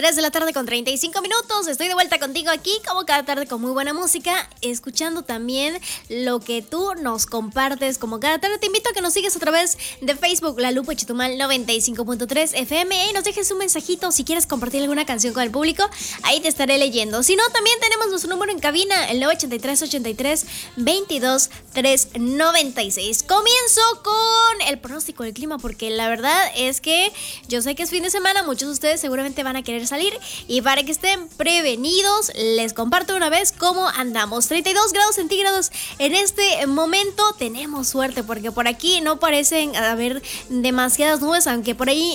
3 de la tarde con 35 minutos. Estoy de vuelta contigo aquí, como cada tarde, con muy buena música, escuchando también lo que tú nos compartes como cada tarde. Te invito a que nos sigas a través de Facebook, La Lupa Chetumal 95.3 FM, y nos dejes un mensajito si quieres compartir alguna canción con el público. Ahí te estaré leyendo. Si no, también tenemos nuestro número en cabina, el 983-83-22-396. Comienzo con el pronóstico del clima, porque la verdad es que yo sé que es fin de semana, muchos de ustedes seguramente van a querer salir, y para que estén prevenidos les comparto una vez cómo andamos. 32 grados centígrados en este momento. Tenemos suerte porque por aquí no parecen haber demasiadas nubes, aunque por ahí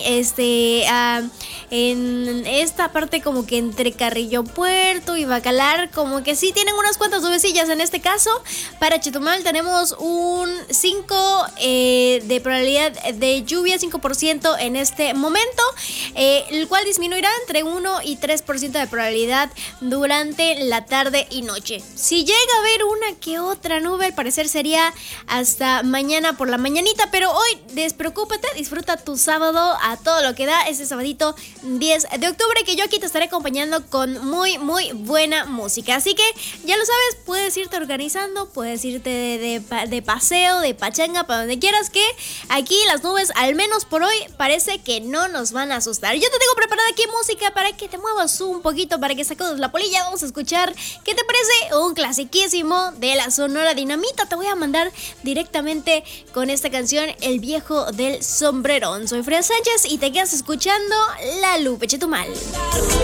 en esta parte como que entre Carrillo Puerto y Bacalar como que sí tienen unas cuantas nubecillas. En este caso para Chetumal tenemos un 5 de probabilidad de lluvia, 5% en este momento, el cual disminuirá entre 1 y 3% de probabilidad durante la tarde y noche. Si llega a haber una que otra nube, al parecer sería hasta mañana por la mañanita, pero hoy despreocúpate, disfruta tu sábado a todo lo que da, este sabadito 10 de octubre, que yo aquí te estaré acompañando con muy buena música. Así que ya lo sabes, puedes irte organizando, puedes irte de paseo, de pachanga, para donde quieras, que aquí las nubes, al menos por hoy, parece que no nos van a asustar. Yo te tengo preparada aquí música para que te muevas un poquito, para que sacudes la polilla. Vamos a escuchar, ¿qué te parece? Un clasiquísimo de la Sonora Dinamita. Te voy a mandar directamente con esta canción, El Viejo del Sombrerón. Soy Freya Sánchez y te quedas escuchando La Lupa Chetumal.